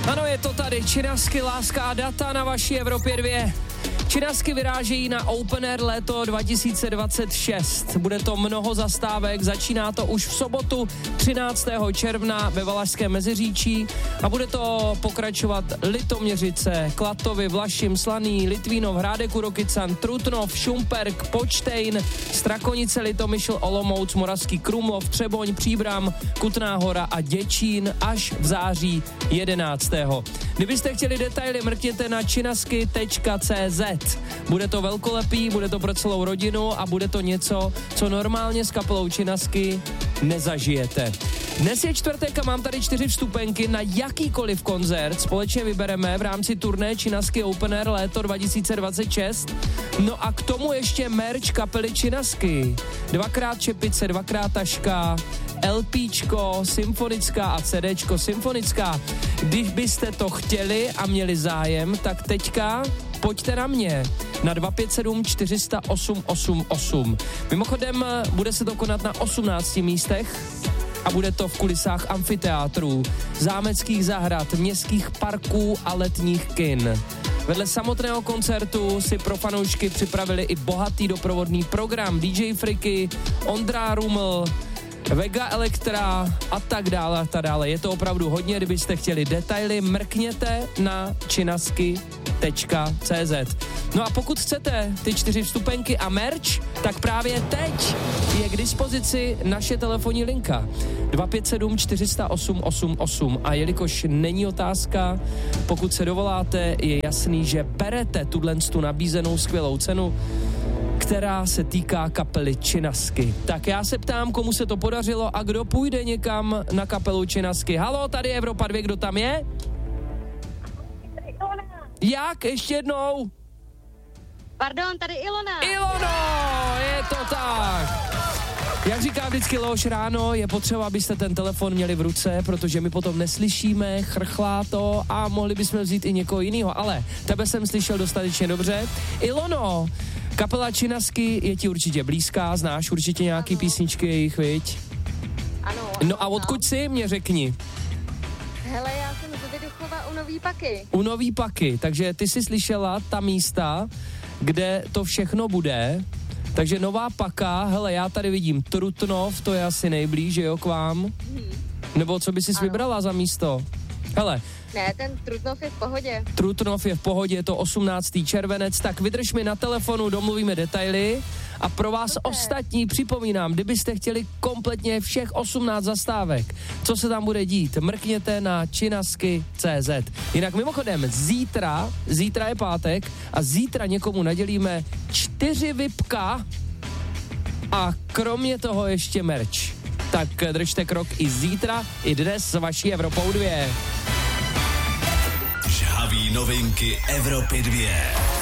Ano, je to tady. Činasky, láska a data na vaší Evropě 2. Činasky vyrážejí na Open Air léto 2026. Bude to mnoho zastávek, začíná to už v sobotu 13. června ve Valašském Meziříčí a bude to pokračovat Litoměřice, Klatovy, Vlašim, Slaný, Litvínov, Hrádek u Rokycan, Trutnov, Šumperk, Počtejn, Strakonice, Litomyšl, Olomouc, Moravský Krumlov, Třeboň, Příbram, Kutná Hora a Děčín až v září 11. Kdybyste chtěli detaily, mrkněte na činasky.cz. Bude to velkolepý, bude to pro celou rodinu a bude to něco, co normálně s kapelou Činasky nezažijete. Dnes je čtvrtek a mám tady 4 vstupenky na jakýkoliv koncert. Společně vybereme v rámci turné Činasky Open Air léto 2026. No a k tomu ještě merch kapely Činasky. 2x čepice, 2x taška, LPčko, symfonická a CDčko symfonická. Když byste to chtěli a měli zájem, tak teďka pojďte na mě na 257 400 888. Mimochodem, bude se to konat na 18 místech a bude to v kulisách amfiteátrů, zámeckých zahrad, městských parků a letních kin. Vedle samotného koncertu si pro fanoušky připravili i bohatý doprovodný program DJ Friky, Ondra Ruml, Vega Elektra a tak dále a tak dále. Je to opravdu hodně, kdybyste chtěli detaily, mrkněte na činasky.cz. No a pokud chcete ty 4 vstupenky a merch, tak právě teď je k dispozici naše telefonní linka 257 400 888 a jelikož není otázka, pokud se dovoláte, je jasný, že berete tu nabízenou skvělou cenu, která se týká kapely Činasky. Tak já se ptám, komu se to podařilo a kdo půjde někam na kapelu Činasky. Halo, tady Evropa 2, kdo tam je? Ilona. Jak? Ještě jednou? Pardon, tady Ilona. Ilono, je to tak. Jak říká vždycky Leoš ráno, je potřeba, abyste ten telefon měli v ruce, protože my potom neslyšíme, chrchlá to a mohli bychom vzít i někoho jiného, ale tebe jsem slyšel dostatečně dobře. Ilono, kapela Činasky je ti určitě blízká, znáš určitě nějaký písničky jejich, viď? Ano. No a odkud jsi, mě řekni. Hele, já jsem z Viduchova u Nový Paky. U Nový Paky, takže ty jsi slyšela ta místa, kde to všechno bude. Takže Nová Paka, hele, já tady vidím Trutnov, to je asi nejblíž, jo, k vám? Nebo co by jsi vybrala za místo? Hele. Ne, ten Trutnov je v pohodě. Trutnov je v pohodě, je to 18. červenec, tak vydrž mi na telefonu, domluvíme detaily a pro vás ostatní připomínám, kdybyste chtěli kompletně všech 18 zastávek, co se tam bude dít, mrkněte na činasky.cz. Jinak mimochodem, zítra je pátek a zítra někomu nadělíme 4 vipka a kromě toho ještě merch. Tak držte krok i zítra, i dnes s vaší Evropou 2. Žhaví novinky Evropy 2.